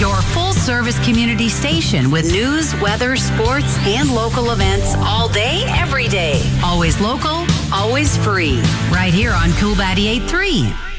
your full-service community station with news, weather, sports, and local events all day, every day. Always local, always free. Right here on Cool 88.3.